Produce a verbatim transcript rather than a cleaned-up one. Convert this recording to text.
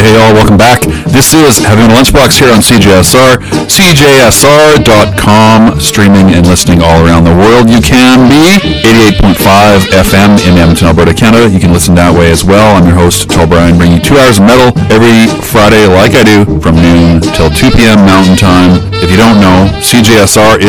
Hey y'all, welcome back. This is Having a Lunchbox here on C J S R, C J S R dot com, streaming and listening all around the world. You can be eighty-eight point five F M in Edmonton, Alberta, Canada. You can listen that way as well. I'm your host, Tall Brian, bringing you two hours of metal every Friday like I do from noon till two p.m. Mountain Time. If you don't know, C J S R